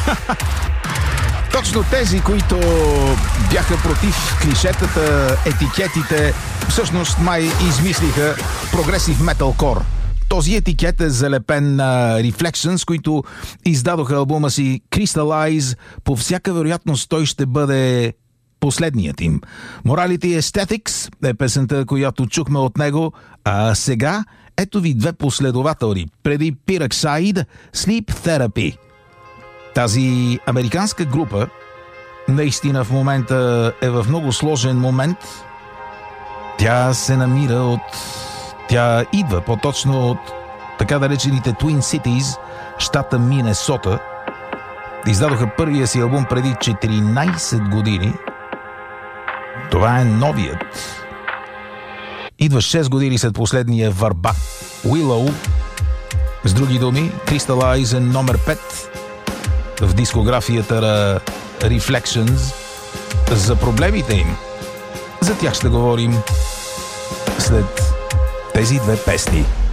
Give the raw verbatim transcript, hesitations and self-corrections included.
Точно тези, които бяха против клишетата, етикетите, всъщност май измислиха прогресив металкор. Този етикет е залепен на Reflections, които издадоха албума си Crystallize. По всяка вероятност той ще бъде последният им. Morality Aesthetics е песента, която чухме от него, а сега ето ви две последователи. Преди Pyroxide, Sleep Therapy. Тази американска група наистина в момента е в много сложен момент. Тя се намира от... Тя идва по-точно от така наречените Twin Cities, щата Минесота. Издадоха първия си албум преди четиринайсет години. Това е новият. Идва шест години след последния върбак Willow. С други думи, Crystallize е номер пет в дискографията на Reflections. За проблемите им, за тях ще говорим след тези две песни.